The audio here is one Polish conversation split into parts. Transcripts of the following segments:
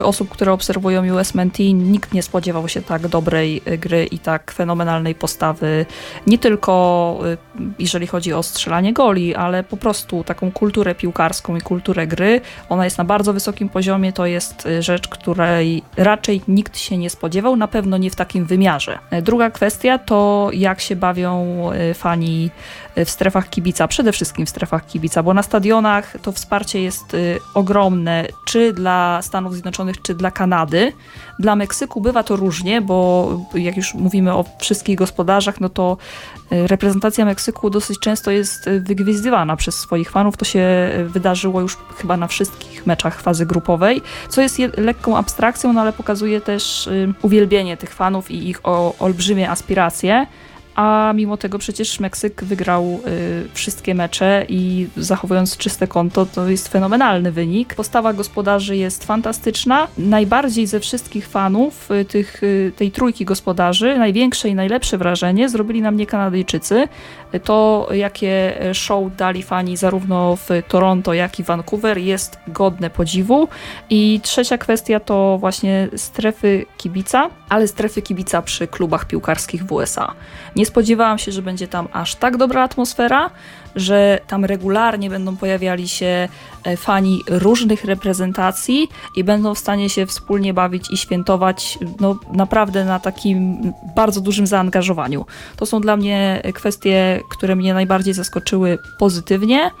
osób, które obserwują US Team, nikt nie spodziewał się tak dobrej gry i tak fenomenalnej postawy. Nie tylko jeżeli chodzi o strzelanie goli, ale po prostu taką kulturę piłkarską i kulturę gry. Ona jest na bardzo wysokim poziomie, to jest rzecz, której raczej nikt się nie spodziewał, na pewno nie w takim wymiarze. Druga kwestia to jak się bawią fani w strefach kibica, przede wszystkim w strefach kibica, bo na stadionach to wsparcie jest ogromne, czy dla Stanów Zjednoczonych, czy dla Kanady. Dla Meksyku bywa to różnie, bo jak już mówimy o wszystkich gospodarzach, no to reprezentacja Meksyku dosyć często jest wygwizdywana przez swoich fanów. To się wydarzyło już chyba na wszystkich meczach fazy grupowej, co jest lekką abstrakcją, no ale pokazuje też uwielbienie tych fanów i ich olbrzymie aspiracje. A mimo tego przecież Meksyk wygrał wszystkie mecze i zachowując czyste konto, to jest fenomenalny wynik. Postawa gospodarzy jest fantastyczna. Najbardziej ze wszystkich fanów tej trójki gospodarzy największe i najlepsze wrażenie zrobili na mnie Kanadyjczycy. To, jakie show dali fani zarówno w Toronto, jak i Vancouver, jest godne podziwu. I trzecia kwestia to właśnie strefy kibica, ale strefy kibica przy klubach piłkarskich w USA. Nie spodziewałam się, że będzie tam aż tak dobra atmosfera, że tam regularnie będą pojawiali się fani różnych reprezentacji i będą w stanie się wspólnie bawić i świętować naprawdę na takim bardzo dużym zaangażowaniu. To są dla mnie kwestie, które mnie najbardziej zaskoczyły pozytywnie.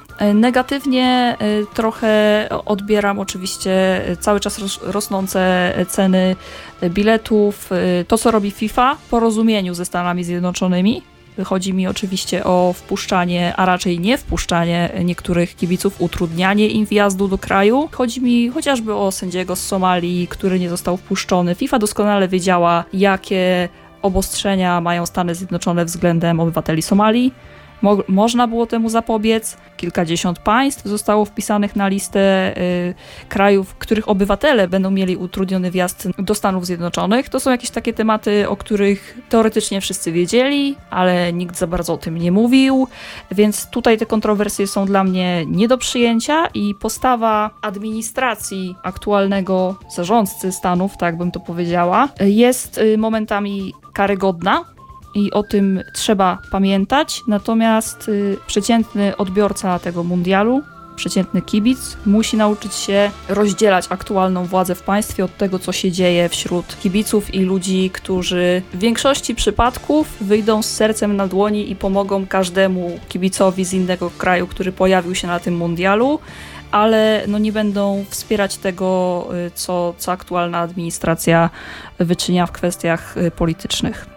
Negatywnie trochę odbieram oczywiście cały czas rosnące ceny biletów. To, co robi FIFA w porozumieniu ze Stanami Zjednoczonymi. Chodzi mi oczywiście o wpuszczanie, a raczej nie wpuszczanie niektórych kibiców, utrudnianie im wjazdu do kraju. Chodzi mi chociażby o sędziego z Somalii, który nie został wpuszczony. FIFA doskonale wiedziała, jakie obostrzenia mają Stany Zjednoczone względem obywateli Somalii. Można było temu zapobiec. Kilkadziesiąt państw zostało wpisanych na listę krajów, których obywatele będą mieli utrudniony wjazd do Stanów Zjednoczonych. To są jakieś takie tematy, o których teoretycznie wszyscy wiedzieli, ale nikt za bardzo o tym nie mówił, więc tutaj te kontrowersje są dla mnie nie do przyjęcia i postawa administracji aktualnego zarządcy Stanów, tak bym to powiedziała, jest momentami karygodna. I o tym trzeba pamiętać, natomiast przeciętny odbiorca tego mundialu, przeciętny kibic musi nauczyć się rozdzielać aktualną władzę w państwie od tego, co się dzieje wśród kibiców i ludzi, którzy w większości przypadków wyjdą z sercem na dłoni i pomogą każdemu kibicowi z innego kraju, który pojawił się na tym mundialu, ale nie będą wspierać tego, co aktualna administracja wyczynia w kwestiach politycznych.